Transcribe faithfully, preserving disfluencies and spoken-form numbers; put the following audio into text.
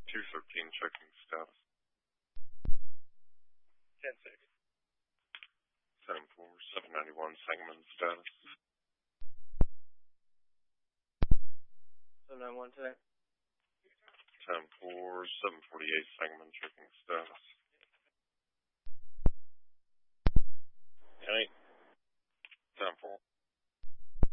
two thirteen checking status. ten six. ten four, seven ninety-one Sangamon status. seven nine one today. ten four, seven forty-eight Sangamon checking status.